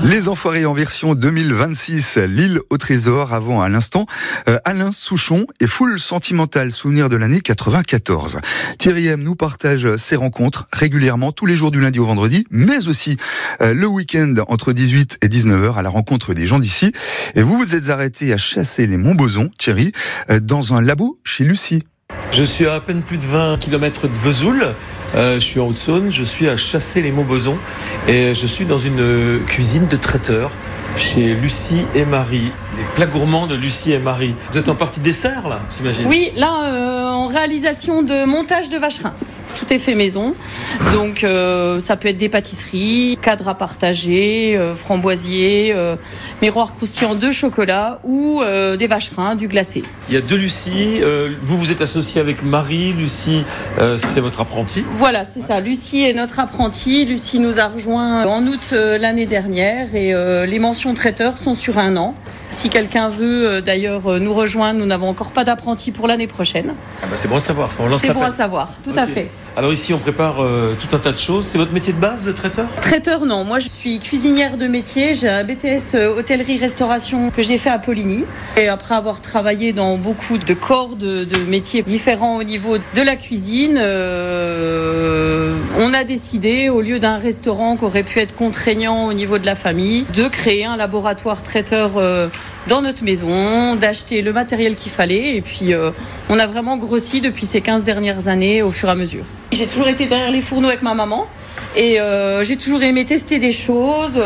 Les Enfoirés en version 2026, l'île au trésor, avant à l'instant, Alain Souchon et Full Sentimental, souvenir de l'année 94. Thierry M nous partage ses rencontres régulièrement, tous les jours du lundi au vendredi, mais aussi le week-end entre 18 et 19h à la rencontre des gens d'ici. Et vous vous êtes arrêté à chasser les Montbozons, Thierry, dans un labo chez Lucie. Je suis à peine plus de 20 km de Vesoul. Je suis en Haute-Saône, je suis à chasser les Montbozons et je suis dans une cuisine de traiteur chez Lucie et Marie, les plats gourmands de Lucie et Marie. Vous êtes en partie dessert là, j'imagine? Oui, là en réalisation de montage de vacherin. Tout est fait maison, donc ça peut être des pâtisseries, cadres à partager, framboisiers, miroirs croustillants de chocolat ou des vacherins, du glacé. Il y a deux Lucie, vous êtes associé avec Marie, Lucie c'est votre apprentie? Voilà, c'est ça, Lucie est notre apprentie, Lucie nous a rejoint en août l'année dernière et les mentions traiteurs sont sur 1 an. Si quelqu'un veut d'ailleurs nous rejoindre, nous n'avons encore pas d'apprenti pour l'année prochaine. Ah bah c'est bon à savoir, ça on lance c'est l'appel. bon à savoir, tout à fait. Alors ici on prépare tout un tas de choses. C'est votre métier de base, le traiteur? Traiteur non, moi je suis cuisinière de métier. J'ai un BTS hôtellerie-restauration que j'ai fait à Poligny. Et après avoir travaillé dans beaucoup de corps de métiers différents au niveau de la cuisine, on a décidé, au lieu d'un restaurant qui aurait pu être contraignant au niveau de la famille, de créer un laboratoire traiteur dans notre maison, d'acheter le matériel qu'il fallait et puis on a vraiment grossi depuis ces 15 dernières années au fur et à mesure. J'ai toujours été derrière les fourneaux avec ma maman et j'ai toujours aimé tester des choses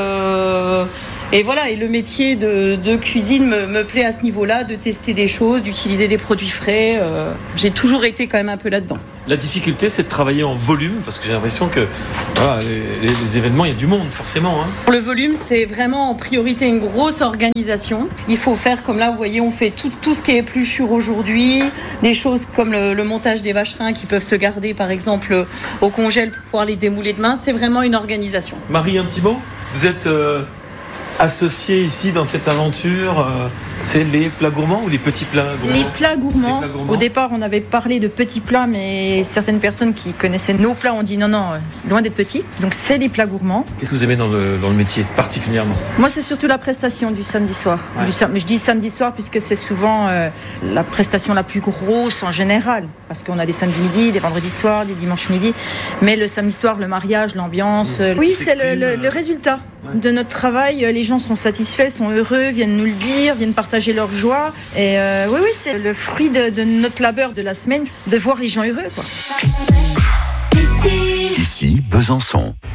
et voilà, et le métier de cuisine me plaît à ce niveau-là, de tester des choses, d'utiliser des produits frais. J'ai toujours été quand même un peu là-dedans. La difficulté, c'est de travailler en volume, parce que j'ai l'impression que voilà, les événements, il y a du monde, forcément. Hein. Pour le volume, c'est vraiment en priorité une grosse organisation. Il faut faire, comme là, vous voyez, on fait tout ce qui est épluchure aujourd'hui, des choses comme le montage des vacherins qui peuvent se garder, par exemple, au congèle pour pouvoir les démouler demain. C'est vraiment une organisation. Marie, un petit mot? Vous êtes associée ici dans cette aventure, c'est les plats gourmands ou les petits plats gourmands? Les plats gourmands. Au départ, on avait parlé de petits plats, mais certaines personnes qui connaissaient nos plats ont dit non, c'est loin d'être petit. Donc c'est les plats gourmands. Qu'est-ce que vous aimez dans le métier particulièrement? Moi, c'est surtout la prestation du samedi soir. Ouais. Mais je dis samedi soir puisque c'est souvent la prestation la plus grosse en général. Parce qu'on a des samedis midi, des vendredis soirs, des dimanches midi. Mais le samedi soir, le mariage, l'ambiance. Oui, c'est le résultat de notre travail. Les gens sont satisfaits, sont heureux, viennent nous le dire, viennent partager leur joie. Et oui, c'est le fruit de notre labeur de la semaine, de voir les gens heureux, quoi. Ici, Besançon.